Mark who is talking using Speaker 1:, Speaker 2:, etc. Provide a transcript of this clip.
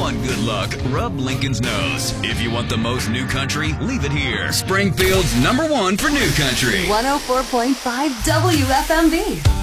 Speaker 1: want good luck, rub Lincoln's nose. If you want the most new country, leave it here. Springfield's #1 for new country.
Speaker 2: 104.5 WFMB.